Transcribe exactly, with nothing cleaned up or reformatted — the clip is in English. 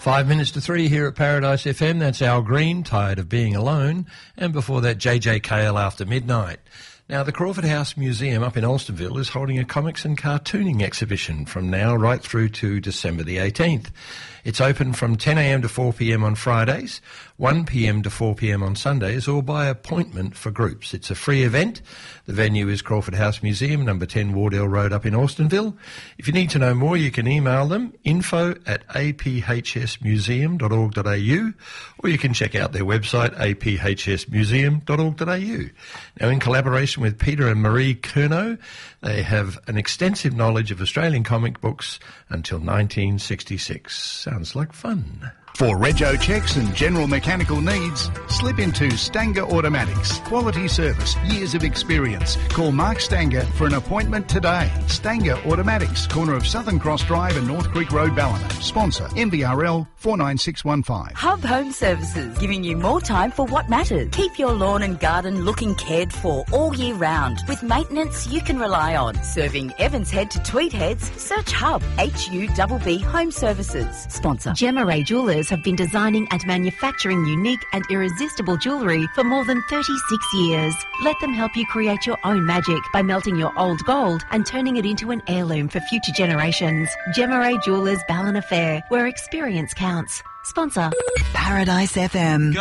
Five minutes to three here at Paradise F M. That's Al Green, Tired of Being Alone. And before that, J J Cale, After Midnight. Now, the Crawford House Museum up in Alstonville is holding a comics and cartooning exhibition from now right through to December the eighteenth. It's open from ten a m to four p m on Fridays, one p m to four p m on Sundays, or by appointment for groups. It's a free event. The venue is Crawford House Museum, number ten Wardell Road up in Alstonville. If you need to know more, you can email them, info at a p h s museum dot org dot a u, or you can check out their website, a p h s museum dot org dot a u. Now, in collaboration with Peter and Marie Curnow, they have an extensive knowledge of Australian comic books until nineteen sixty-six. Sounds like fun. For rego checks and general mechanical needs, slip into Stanger Automatics. Quality service, years of experience. Call Mark Stanger for an appointment today. Stanger Automatics, corner of Southern Cross Drive and North Creek Road, Ballina. Sponsor M B R L four nine six one five. Hub Home Services, giving you more time for what matters. Keep your lawn and garden looking cared for all year round with maintenance you can rely on. Serving Evans Head to Tweed Heads, search Hub, H U B B Home Services. Sponsor. Gemma Ray Jewelers have been designing and manufacturing unique and irresistible jewellery for more than thirty-six years. Let them help you create your own magic by melting your old gold and turning it into an heirloom for future generations. Gemma Ray Jewelers Ballina Fair, where experience counts. Sponsor. Paradise F M.